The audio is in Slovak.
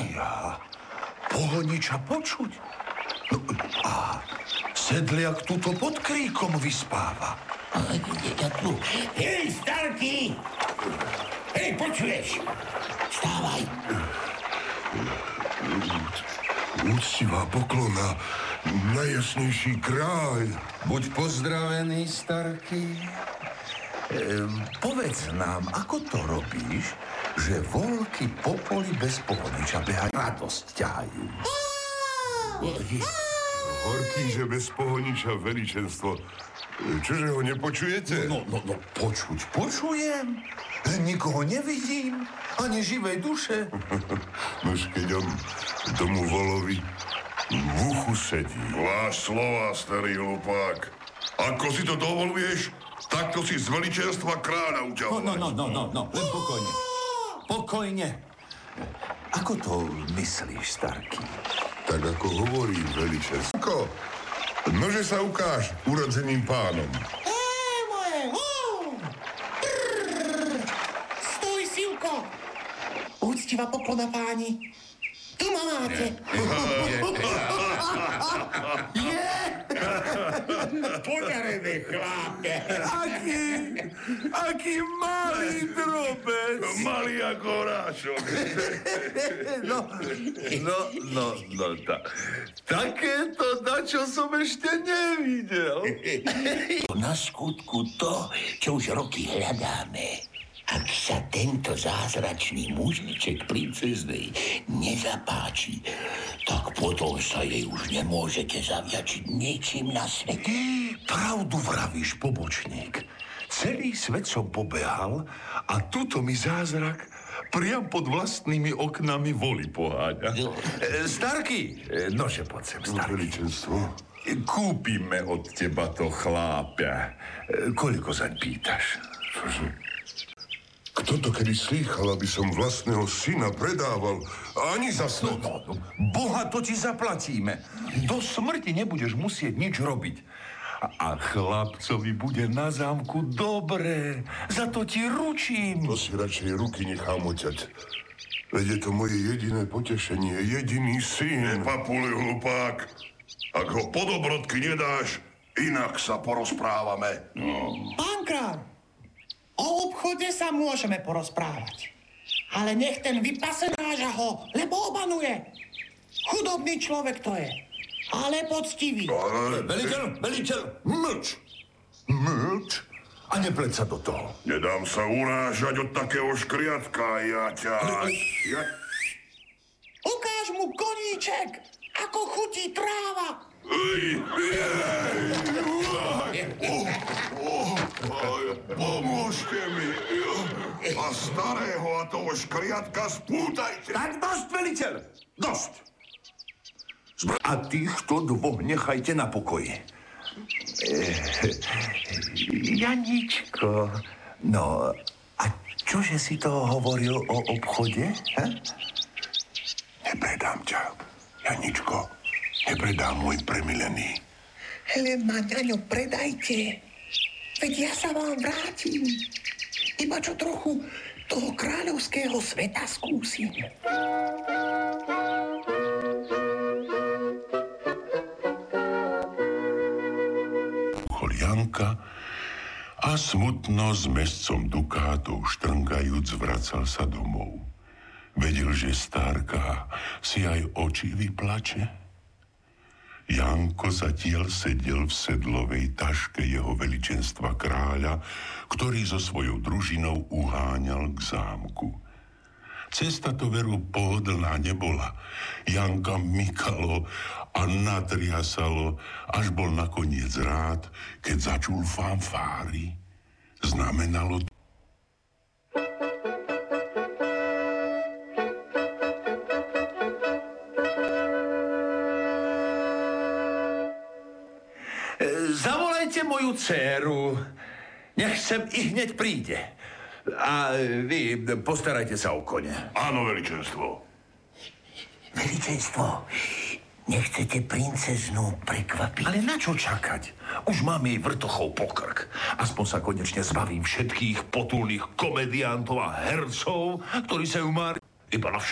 Ja, pohoniča počuť. No, a sedliak tuto pod kríkom vyspáva. Ja tu. Hej, Starky! Hej, počuješ? Vstávaj. Úctivá poklona, najjasnejší kráľ. Buď pozdravený, Starky. Povedz nám, ako to robíš, že voľky po poli bez pohoniča behajú, radosť ťahajú. Horký, že bez pohoniča veličenstvo. Čože ho nepočujete? No, počujem. Len nikoho nevidím, ani živej duše. Nož keď on tomu volovi v uchu sedí. Váš slova, starý hlupák. Ako si to dovoluješ, takto si z veličenstva kráľa uťahovať. No, len pokojne. Pokojne. Ako to myslíš, Starky? Tak ako hovorí veličenstvo. Nože sa ukáž urodzeným pánom. Moje, Stoj, Sivko! Úctivá poklona, páni. Tu ma máte. Podarené, chlápke. Aký malý drobec. Malý ako orášok. Takéto, na čo som ešte nevidel. Na skutku to, čo už roky hľadáme. Ak sa tento zázračný mužiček princeznej nezapáči, tak potom sa jej už nemôžete zavďačiť ničím na svete. Pravdu vravíš, pobočník. Celý svet som pobehal a tuto mi zázrak priam pod vlastnými oknami voli poháňa. Starky, nože poď sem, Starky. Veličenstvo. Kúpime od teba to chlápia. Koľko zaň pýtaš? Čože? Kto to kedy slýchal, aby som vlastného syna predával? Ani za snad. No, Boha to ti zaplatíme. Do smrti nebudeš musieť nič robiť. A chlapcovi bude na zámku dobre. Za to ti ručím. To si radšej ruky nechám oťať. Veď je to moje jediné potešenie, jediný syn. Papuli, hlupák. Ak ho po dobrodky nedáš, inak sa porozprávame. Pán kráľ, o obchode sa môžeme porozprávať. Ale nech ten vypasenáža ho, lebo obanuje. Chudobný človek to je, ale poctivý. Veliteľ, mlč a nepleť sa do toho. Nedám sa urážať od takého škriatka, Ukáž mu koníček, ako chutí tráva. Pomôžte mi. A starého a toho škriatka spútajte. Tak dosť, veliteľ, dosť. A týchto dvoch nechajte na pokoji. Janičko, no a čože si to hovoril o obchode? Ha? Nepredám ťa, Janičko. Nepredám, môj premilený. Len ma, ňaňo, predajte. Veď ja sa vám vrátim. Iba čo trochu toho kráľovského sveta skúsim. Janka a smutno s mescom dukátov štrngajúc vracal sa domov. Vedel, že Starka si aj oči vyplače. Janko zatiaľ sedel v sedlovej taške jeho veličenstva kráľa, ktorý so svojou družinou uháňal k zámku. Cesta to veru pohodlná nebola. Janka mykalo a natriasalo, až bol nakoniec rád, keď začul fanfáry. Znamenalo Zavolajte moju dcéru. Nech sem i hneď príde. A vy postarajte sa o kone. Áno, veličenstvo. Veličenstvo, nechcete princeznu prekvapiť? Ale na čo čakať? Už mám jej vrtochov po krk. Aspoň sa konečne zbavím všetkých potulných komediantov a hercov, ktorí sa ju mári iba na